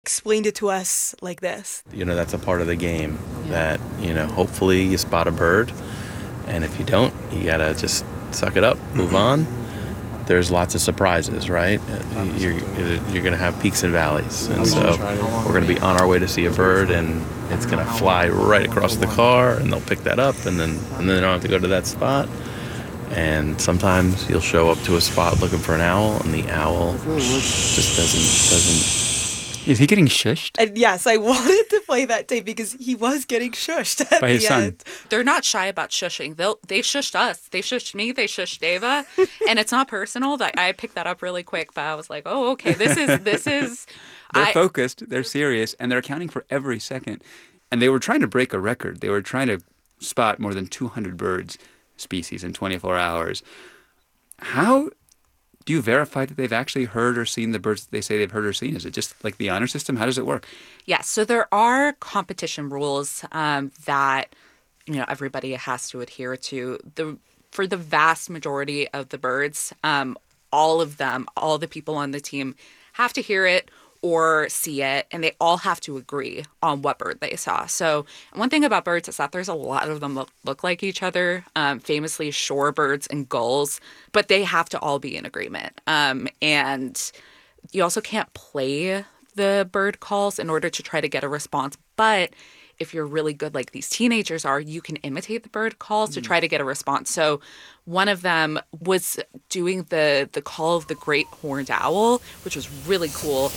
explained it to us like this. That's a part of the game that, hopefully you spot a bird. And if you don't, you got to just suck it up, move on. There's lots of surprises, right? You're going to have peaks and valleys. And so we're going to be on our way to see a bird, and it's going to fly right across the car, and they'll pick that up, and then they don't have to go to that spot. And sometimes you'll show up to a spot looking for an owl, and the owl just doesn't. Is he getting shushed? And yes, I wanted to play that tape because he was getting shushed at By his the end. son. They're not shy about shushing. They shushed us. They shushed me. They shushed Deva. And it's not personal. I picked that up really quick, but I was like, oh, okay, this is. They're focused, they're serious, and they're accounting for every second. And they were trying to break a record. They were trying to spot more than 200 birds species in 24 hours. How do you verify that they've actually heard or seen the birds that they say they've heard or seen? Is it just like the honor system? How does it work? Yeah, so there are competition rules that everybody has to adhere to. For the vast majority of the birds, all of them, all the people on the team have to hear it or see it, and they all have to agree on what bird they saw. So one thing about birds is that there's a lot of them that look like each other, famously shorebirds and gulls, but they have to all be in agreement. And you also can't play the bird calls in order to try to get a response, but if you're really good like these teenagers are, you can imitate the bird calls to try to get a response. So one of them was doing the call of the great horned owl, which was really cool.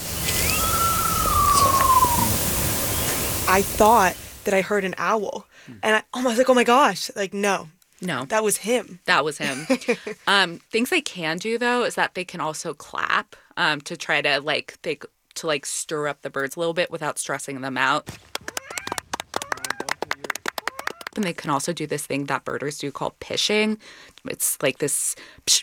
I thought that I heard an owl, and I was like, oh my gosh, like, no, that was him. That was him. Things they can do, though, is that they can also clap to try to stir up the birds a little bit without stressing them out. And they can also do this thing that birders do called pishing. It's like this.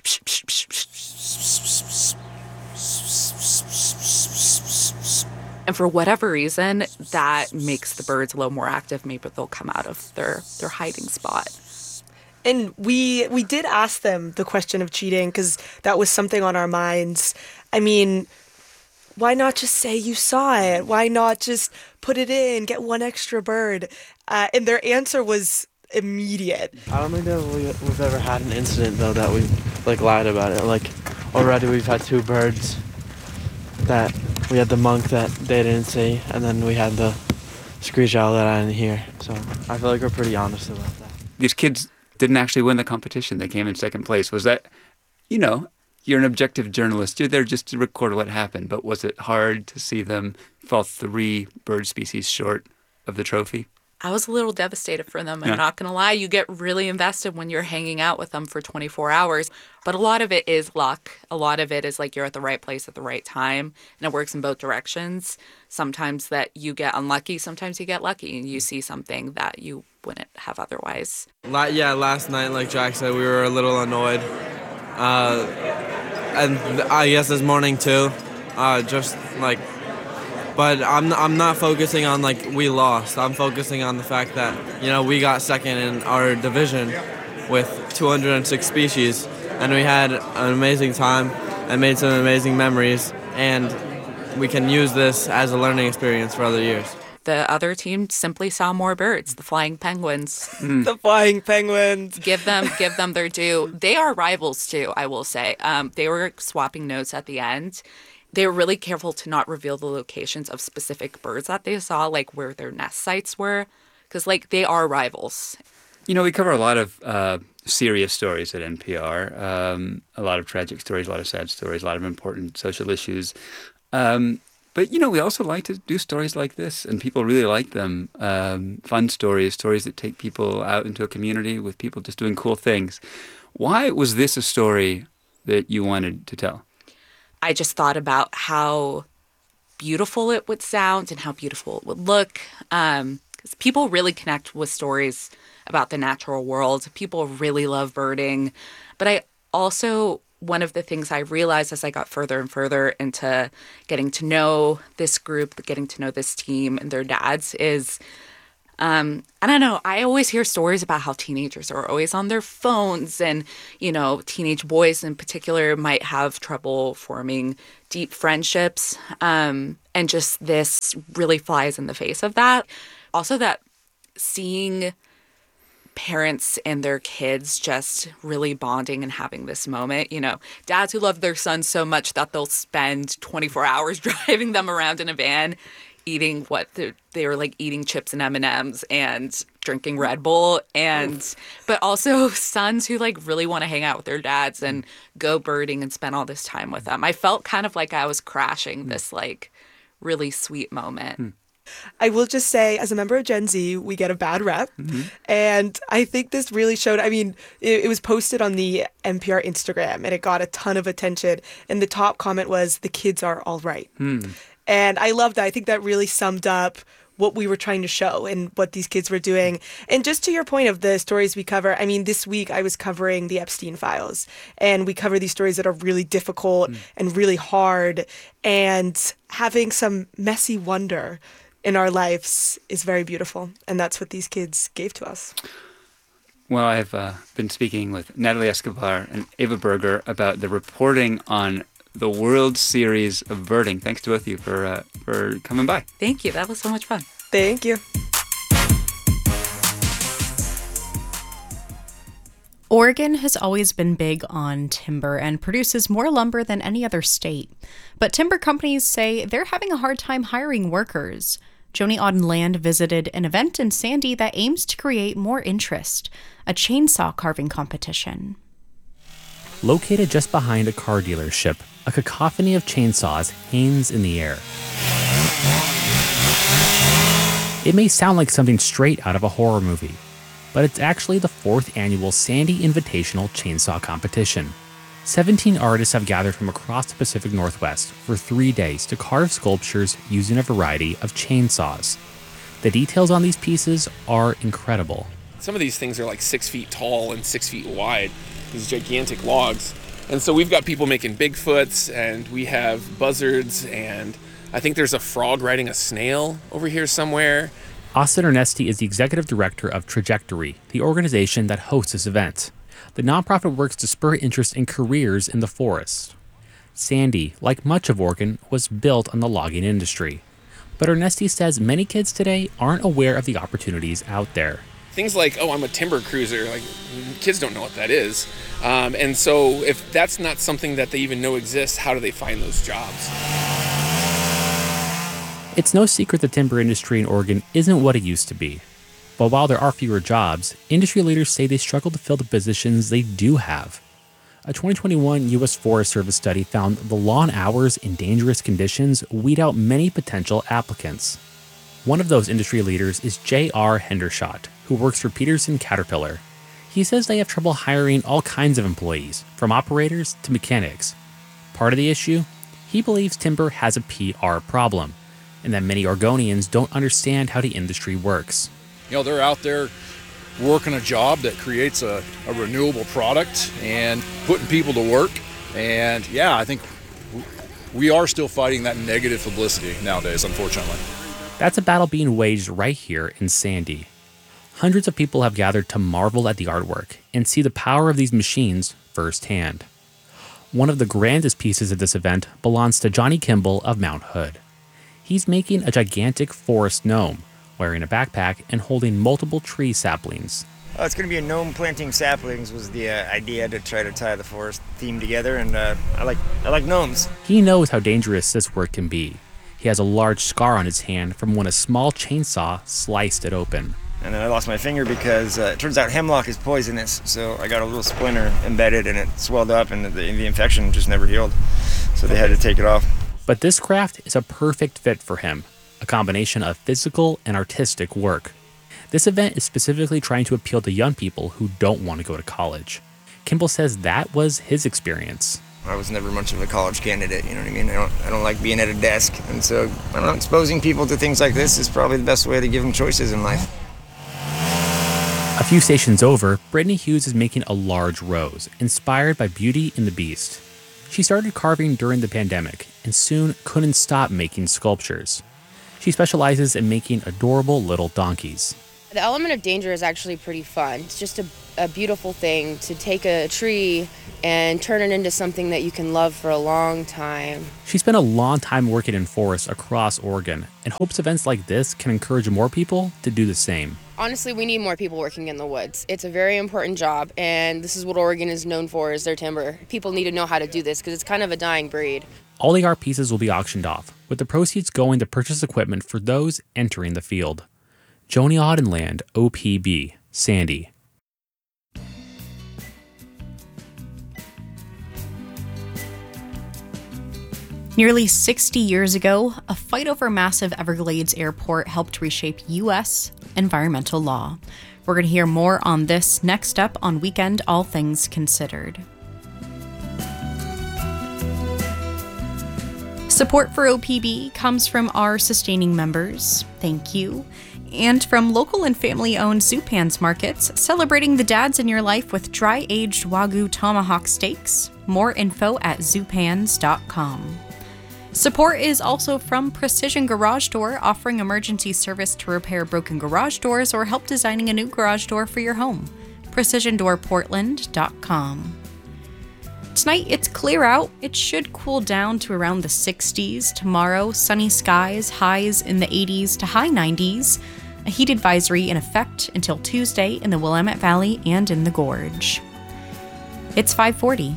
And for whatever reason, that makes the birds a little more active. Maybe they'll come out of their hiding spot. And we did ask them the question of cheating because that was something on our minds. I mean, why not just say you saw it? Why not just put it in, get one extra bird? And their answer was immediate. I don't think that we've ever had an incident, though, that we've, lied about it. Already we've had two birds that we had the monk that they didn't see, and then we had the screech owl that I didn't hear. So I feel like we're pretty honest about that. These kids didn't actually win the competition. They came in second place. Was that, you're an objective journalist. You're there just to record what happened. But was it hard to see them fall 3 bird species short of the trophy? I was a little devastated for them. I'm not going to lie. You get really invested when you're hanging out with them for 24 hours. But a lot of it is luck. A lot of it is you're at the right place at the right time. And it works in both directions. Sometimes that you get unlucky. Sometimes you get lucky and you see something that you wouldn't have otherwise. Last night, like Jack said, we were a little annoyed. And I guess this morning too. But I'm not focusing on we lost. I'm focusing on the fact that we got second in our division with 206 species, and we had an amazing time and made some amazing memories, and we can use this as a learning experience for other years. The other team simply saw more birds, the flying penguins. The flying penguins. Give them their due. They are rivals too, I will say. They were swapping notes at the end. They were really careful to not reveal the locations of specific birds that they saw, where their nest sites were, because they are rivals. We cover a lot of serious stories at NPR, a lot of tragic stories, a lot of sad stories, a lot of important social issues. But, we also like to do stories like this, and people really like them. Fun stories that take people out into a community with people just doing cool things. Why was this a story that you wanted to tell? I just thought about how beautiful it would sound and how beautiful it would look. Because people really connect with stories about the natural world. People really love birding. But I also, one of the things I realized as I got further and further into getting to know this group, getting to know this team and their dads is, I don't know, I always hear stories about how teenagers are always on their phones and, teenage boys in particular might have trouble forming deep friendships. And And just this really flies in the face of that. Also, that seeing parents and their kids just really bonding and having this moment, dads who love their sons so much that they'll spend 24 hours driving them around in a van, eating what they were like eating chips and M&Ms and drinking Red Bull, but also sons who like really want to hang out with their dads and go birding and spend all this time with them. I felt kind of like I was crashing this like really sweet moment. I will just say, as a member of Gen Z, we get a bad rep. And I think this really showed, it was posted on the NPR Instagram and it got a ton of attention. And the top comment was, "The kids are all right." And I love that. I think that really summed up what we were trying to show and what these kids were doing. And just to your point of the stories we cover, this week I was covering the Epstein files, and we cover these stories that are really difficult and really hard, and having some messy wonder in our lives is very beautiful. And that's what these kids gave to us. Well, I've been speaking with Natalie Escobar and Ava Berger about the reporting on the World Series of birding. Thanks to both of you for coming by. Thank you. That was so much fun. Thank you. Oregon has always been big on timber and produces more lumber than any other state. But timber companies say they're having a hard time hiring workers. Joni Auden Land visited an event in Sandy that aims to create more interest, a chainsaw carving competition. Located just behind a car dealership, a cacophony of chainsaws hangs in the air. It may sound like something straight out of a horror movie, but it's actually the 4th annual Sandy Invitational Chainsaw Competition. 17 artists have gathered from across the Pacific Northwest for 3 days to carve sculptures using a variety of chainsaws. The details on these pieces are incredible. Some of these things are like 6 feet tall and 6 feet wide, these gigantic logs. And so we've got people making Bigfoots, and we have buzzards, and I think there's a frog riding a snail over here somewhere. Austin Ernesti is the executive director of Trajectory, the organization that hosts this event. The nonprofit works to spur interest in careers in the forest. Sandy, like much of Oregon, was built on the logging industry. But Ernesti says many kids today aren't aware of the opportunities out there. Things like, oh, I'm a timber cruiser, like kids don't know what that is. And so if that's not something that they even know exists, how do they find those jobs? It's no secret the timber industry in Oregon isn't what it used to be. But while there are fewer jobs, industry leaders say they struggle to fill the positions they do have. A 2021 U.S. Forest Service study found the long hours in dangerous conditions weed out many potential applicants. One of those industry leaders is J.R. Hendershot, who works for Peterson Caterpillar. He says they have trouble hiring all kinds of employees, from operators to mechanics. Part of the issue? He believes timber has a PR problem, and that many Oregonians don't understand how the industry works. They're out there working a job that creates a renewable product and putting people to work. And yeah, I think we are still fighting that negative publicity nowadays, unfortunately. That's a battle being waged right here in Sandy. Hundreds of people have gathered to marvel at the artwork and see the power of these machines firsthand. One of the grandest pieces of this event belongs to Johnny Kimball of Mount Hood. He's making a gigantic forest gnome, wearing a backpack and holding multiple tree saplings. It's going to be a gnome planting saplings was the idea, to try to tie the forest theme together, and I like gnomes. He knows how dangerous this work can be. He has a large scar on his hand from when a small chainsaw sliced it open. And then I lost my finger because it turns out hemlock is poisonous, so I got a little splinter embedded and it swelled up, and the infection just never healed, so they had to take it off. But this craft is a perfect fit for him, a combination of physical and artistic work. This event is specifically trying to appeal to young people who don't want to go to college. Kimball says that was his experience. I was never much of a college candidate, you know what I mean? I don't like being at a desk, and so exposing people to things like this is probably the best way to give them choices in life. A few stations over, Brittany Hughes is making a large rose, inspired by Beauty and the Beast. She started carving during the pandemic, and soon couldn't stop making sculptures. She specializes in making adorable little donkeys. The element of danger is actually pretty fun. It's just a beautiful thing to take a tree and turn it into something that you can love for a long time. She spent a long time working in forests across Oregon and hopes events like this can encourage more people to do the same. Honestly, we need more people working in the woods. It's a very important job, and this is what Oregon is known for, is their timber. People need to know how to do this because it's kind of a dying breed. All the art pieces will be auctioned off, with the proceeds going to purchase equipment for those entering the field. Joni Audenland, OPB, Sandy. Nearly 60 years ago, a fight over massive Everglades airport helped reshape U.S. environmental law. We're going to hear more on this next up on Weekend All Things Considered. Support for OPB comes from our sustaining members. Thank you. And from local and family-owned Zupans markets, celebrating the dads in your life with dry-aged Wagyu tomahawk steaks. More info at zupans.com. Support is also from Precision Garage Door, offering emergency service to repair broken garage doors or help designing a new garage door for your home. PrecisionDoorPortland.com. Tonight, it's clear out. It should cool down to around the 60s. Tomorrow, sunny skies, highs in the 80s to high 90s. A heat advisory in effect until Tuesday in the Willamette Valley and in the Gorge. It's 5:40.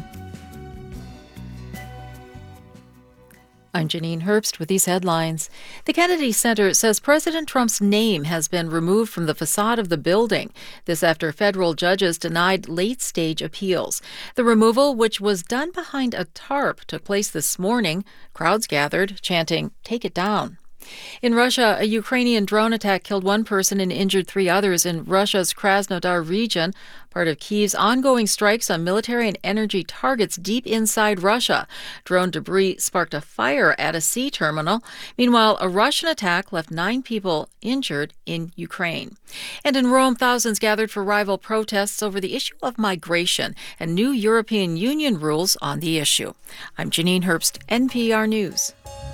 I'm Janine Herbst with these headlines. The Kennedy Center says President Trump's name has been removed from the facade of the building. This after federal judges denied late-stage appeals. The removal, which was done behind a tarp, took place this morning. Crowds gathered, chanting, "Take it down." In Russia, a Ukrainian drone attack killed one person and injured 3 others in Russia's Krasnodar region, part of Kyiv's ongoing strikes on military and energy targets deep inside Russia. Drone debris sparked a fire at a sea terminal. Meanwhile, a Russian attack left 9 people injured in Ukraine. And in Rome, thousands gathered for rival protests over the issue of migration and new European Union rules on the issue. I'm Janine Herbst, NPR News.